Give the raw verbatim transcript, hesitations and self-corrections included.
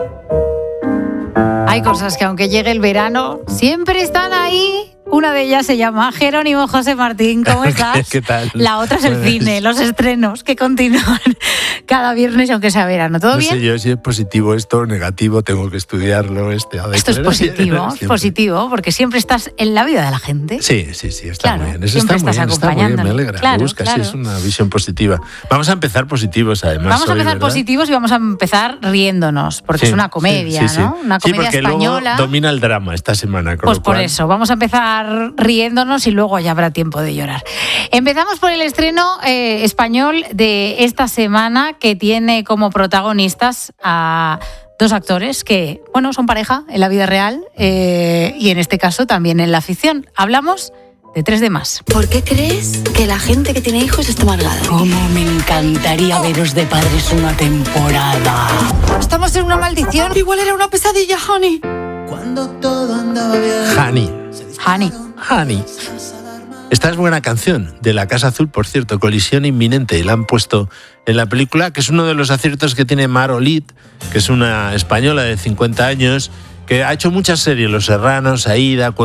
Hay cosas que aunque llegue el verano, siempre están ahí. Una de ellas se llama Jerónimo José Martín. ¿Cómo estás? ¿Qué tal? La otra es el pues... cine, los estrenos que continúan cada viernes, aunque sea verano. ¿Todo no bien? No sé yo si es positivo esto o negativo, tengo que estudiarlo. Este, a ver, esto es positivo, es positivo, porque siempre estás en la vida de la gente. Sí, sí, sí, está claro, muy bien. Eso siempre está estás muy bien, acompañando. Está muy bien, me alegra, claro, me busca, claro. Sí, es una visión positiva. Vamos a empezar positivos, además. Vamos a hoy, empezar ¿verdad? positivos y vamos a empezar riéndonos, porque sí, es una comedia, sí, sí, sí. ¿no? Una comedia sí, porque española. Luego domina el drama esta semana. Con pues lo cual... por eso, vamos a empezar riéndonos y luego ya habrá tiempo de llorar. Empezamos por el estreno eh, español de esta semana, que tiene como protagonistas a dos actores que, bueno, son pareja en la vida real eh, y en este caso también en la ficción. Hablamos de Tres de Más. ¿Por qué crees que la gente que tiene hijos está amargada? Cómo me encantaría veros de padres una temporada. Estamos en una maldición. Igual era una pesadilla, Honey. Cuando todo andaba bien. Honey. Honey. Honey. Esta es buena canción, de La Casa Azul, por cierto, Colisión Inminente, y la han puesto en la película, que es uno de los aciertos que tiene Mar Olid, que es una española de cincuenta años, que ha hecho muchas series, Los Serranos, Aída,